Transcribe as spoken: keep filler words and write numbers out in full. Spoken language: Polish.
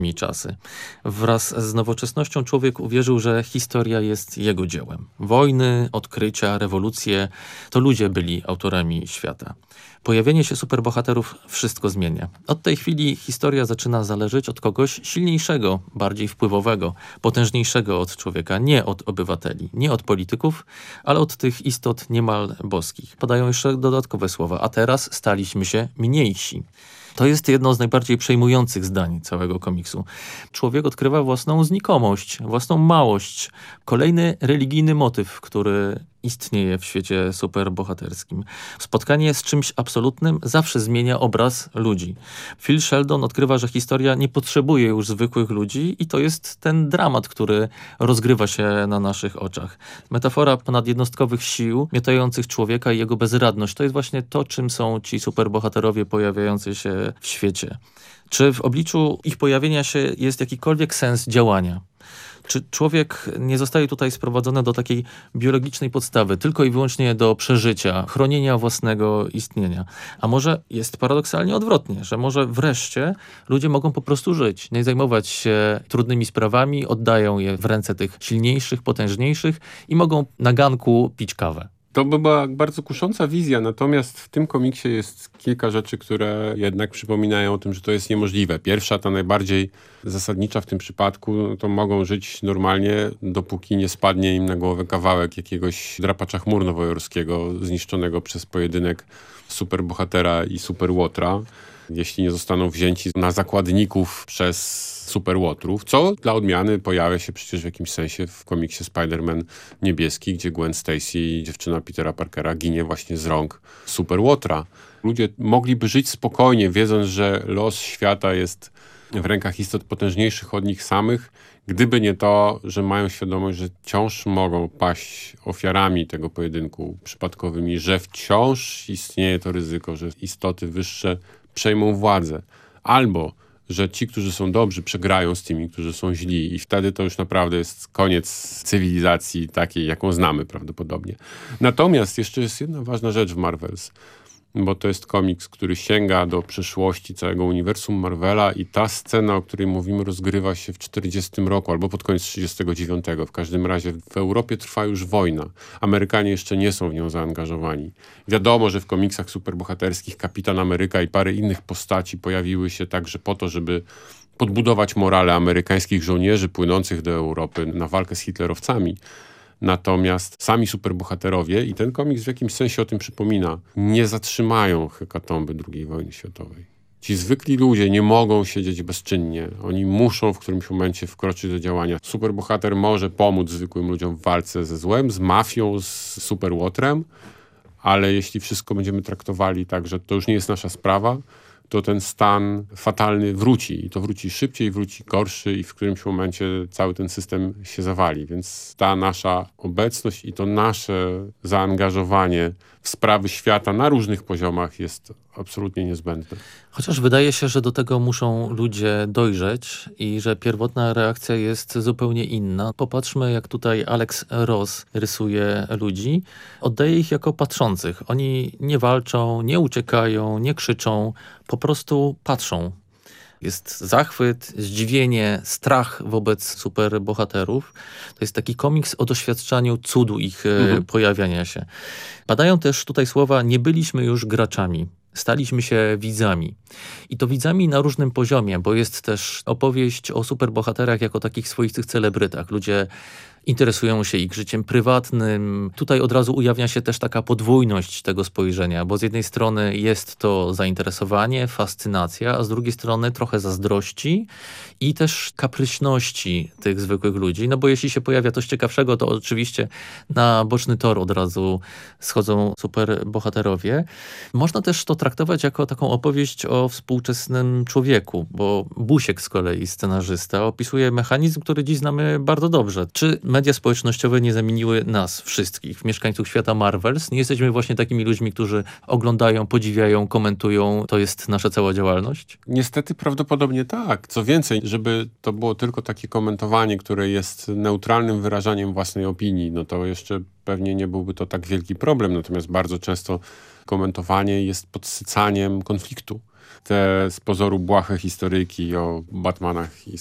mi czasy. Wraz z nowoczesnością człowiek uwierzył, że historia jest jego dziełem. Wojny, odkrycia, rewolucje to ludzie byli autorami świata. Pojawienie się superbohaterów wszystko zmienia. Od tej chwili historia zaczyna zależeć od kogoś silniejszego, bardziej wpływowego, potężniejszego od człowieka, nie od obywateli, nie od polityków, ale od tych istot niemal boskich. Podają jeszcze dodatkowe słowa, a teraz staliśmy się mniejsi. To jest jedno z najbardziej przejmujących zdań całego komiksu. Człowiek odkrywa własną znikomość, własną małość. Kolejny religijny motyw, który istnieje w świecie superbohaterskim. Spotkanie z czymś absolutnym zawsze zmienia obraz ludzi. Phil Sheldon odkrywa, że historia nie potrzebuje już zwykłych ludzi i to jest ten dramat, który rozgrywa się na naszych oczach. Metafora ponadjednostkowych sił miotających człowieka i jego bezradność to jest właśnie to, czym są ci superbohaterowie pojawiający się w świecie. Czy w obliczu ich pojawienia się jest jakikolwiek sens działania? Czy człowiek nie zostaje tutaj sprowadzony do takiej biologicznej podstawy, tylko i wyłącznie do przeżycia, chronienia własnego istnienia? A może jest paradoksalnie odwrotnie, że może wreszcie ludzie mogą po prostu żyć, nie zajmować się trudnymi sprawami, oddają je w ręce tych silniejszych, potężniejszych i mogą na ganku pić kawę. To by była bardzo kusząca wizja, natomiast w tym komiksie jest kilka rzeczy, które jednak przypominają o tym, że to jest niemożliwe. Pierwsza, ta najbardziej zasadnicza w tym przypadku, no to mogą żyć normalnie, dopóki nie spadnie im na głowę kawałek jakiegoś drapacza chmur nowojorskiego, zniszczonego przez pojedynek superbohatera i superłotra. Jeśli nie zostaną wzięci na zakładników przez superłotrów, co dla odmiany pojawia się przecież w jakimś sensie w komiksie Spider-Man niebieski, gdzie Gwen Stacy, dziewczyna Petera Parkera, ginie właśnie z rąk superłotra. Ludzie mogliby żyć spokojnie, wiedząc, że los świata jest w rękach istot potężniejszych od nich samych, gdyby nie to, że mają świadomość, że wciąż mogą paść ofiarami tego pojedynku przypadkowymi, że wciąż istnieje to ryzyko, że istoty wyższe przejmą władzę. Albo że ci, którzy są dobrzy, przegrają z tymi, którzy są źli i wtedy to już naprawdę jest koniec cywilizacji takiej, jaką znamy prawdopodobnie. Natomiast jeszcze jest jedna ważna rzecz w Marvels, bo to jest komiks, który sięga do przeszłości całego uniwersum Marvela i ta scena, o której mówimy, rozgrywa się w czterdziestym roku albo pod koniec trzydziestego dziewiątego. W każdym razie w Europie trwa już wojna. Amerykanie jeszcze nie są w nią zaangażowani. Wiadomo, że w komiksach superbohaterskich Kapitan Ameryka i parę innych postaci pojawiły się także po to, żeby podbudować morale amerykańskich żołnierzy płynących do Europy na walkę z hitlerowcami. Natomiast sami superbohaterowie, i ten komiks w jakimś sensie o tym przypomina, nie zatrzymają hekatomby drugiej wojny światowej. Ci zwykli ludzie nie mogą siedzieć bezczynnie. Oni muszą w którymś momencie wkroczyć do działania. Superbohater może pomóc zwykłym ludziom w walce ze złem, z mafią, z superłotrem, ale jeśli wszystko będziemy traktowali tak, że to już nie jest nasza sprawa, to ten stan fatalny wróci. I to wróci szybciej, wróci gorszy i w którymś momencie cały ten system się zawali. Więc ta nasza obecność i to nasze zaangażowanie w sprawy świata na różnych poziomach jest absolutnie niezbędne. Chociaż wydaje się, że do tego muszą ludzie dojrzeć i że pierwotna reakcja jest zupełnie inna. Popatrzmy, jak tutaj Alex Ross rysuje ludzi. Oddaje ich jako patrzących. Oni nie walczą, nie uciekają, nie krzyczą, po prostu patrzą. Jest zachwyt, zdziwienie, strach wobec superbohaterów. To jest taki komiks o doświadczaniu cudu ich mhm. pojawiania się. Padają też tutaj słowa: nie byliśmy już graczami. Staliśmy się widzami. I to widzami na różnym poziomie, bo jest też opowieść o superbohaterach jako takich swoistych celebrytach. Ludzie interesują się ich życiem prywatnym. Tutaj od razu ujawnia się też taka podwójność tego spojrzenia, bo z jednej strony jest to zainteresowanie, fascynacja, a z drugiej strony trochę zazdrości i też kapryśności tych zwykłych ludzi. No bo jeśli się pojawia coś ciekawszego, to oczywiście na boczny tor od razu schodzą superbohaterowie. Można też to traktować jako taką opowieść o współczesnym człowieku, bo Busiek z kolei, scenarzysta, opisuje mechanizm, który dziś znamy bardzo dobrze. Czy media społecznościowe nie zamieniły nas wszystkich, mieszkańców świata Marvels? Nie jesteśmy właśnie takimi ludźmi, którzy oglądają, podziwiają, komentują. To jest nasza cała działalność? Niestety prawdopodobnie tak. Co więcej, żeby to było tylko takie komentowanie, które jest neutralnym wyrażaniem własnej opinii, no to jeszcze pewnie nie byłby to tak wielki problem. Natomiast bardzo często komentowanie jest podsycaniem konfliktu. te z pozoru błahe historyjki o Batmanach i